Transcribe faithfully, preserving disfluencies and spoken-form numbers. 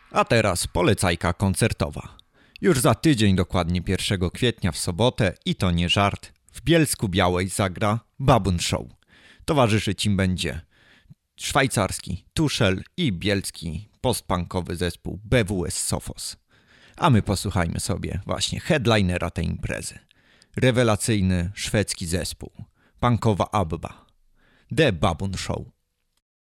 A teraz polecajka koncertowa. Już za tydzień, dokładnie pierwszego kwietnia w sobotę, i to nie żart, w Bielsku Białej zagra Baboon Show. Towarzyszyć im będzie szwajcarski Tuszel i bielski postpunkowy zespół B W S Sophos. A my posłuchajmy sobie właśnie headlinera tej imprezy. Rewelacyjny szwedzki zespół, punkowa ABBA, The Baboon Show.